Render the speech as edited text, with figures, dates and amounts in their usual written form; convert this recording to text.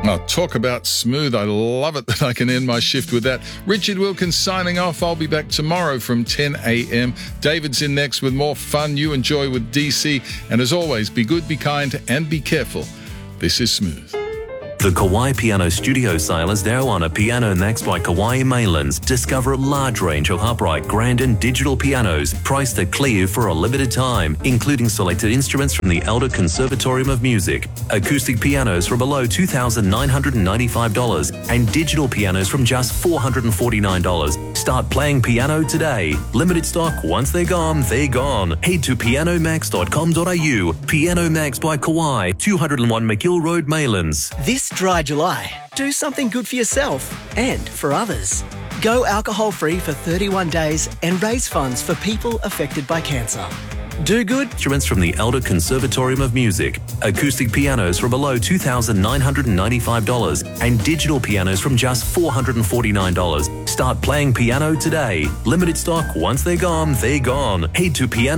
Oh, talk about smooth. I love it that I can end my shift with that. Richard Wilkins signing off. I'll be back tomorrow from 10 a.m. David's in next with more fun you enjoy with DC. And as always, be good, be kind, and be careful. This is Smooth. The Kauai Piano Studio sale is now on at Piano Max by Kauai Mainlands. Discover a large range of upright, grand and digital pianos priced at clear for a limited time, including selected instruments from the Elder Conservatorium of Music, acoustic pianos from below $2,995 and digital pianos from just $449. Start playing piano today. Limited stock. Once they're gone, they're gone. Head to pianomax.com.au. Piano Max by Kauai, 201 McGill Road, Mainlands. This dry July, do something good for yourself and for others. Go alcohol-free for 31 days and raise funds for people affected by cancer. Do good. Instruments from the Elder Conservatorium of Music, acoustic pianos from below $2,995 and digital pianos from just $449. Start playing piano today. Limited stock. Once they're gone, they're gone. Head to piano